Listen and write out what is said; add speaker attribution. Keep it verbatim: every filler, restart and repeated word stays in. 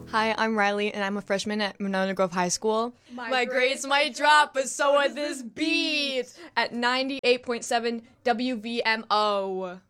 Speaker 1: Hi, I'm Riley, and I'm a freshman at Monona Grove High School.
Speaker 2: My,
Speaker 1: My
Speaker 2: grades,
Speaker 1: grades might drop, but so would this beat at ninety-eight point seven W V M O.